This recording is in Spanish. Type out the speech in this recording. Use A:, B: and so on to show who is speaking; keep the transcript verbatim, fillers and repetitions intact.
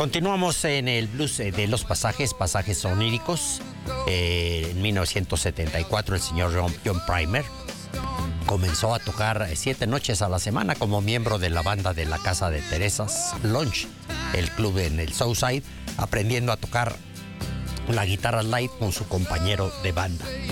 A: Continuamos en el blues de los pasajes, pasajes oníricos. Eh, en mil novecientos setenta y cuatro el señor John, John Primer comenzó a tocar siete noches a la semana como miembro de la banda de la Casa de Teresa's Lounge, el club en el Southside, aprendiendo a tocar la guitarra slide con su compañero de banda.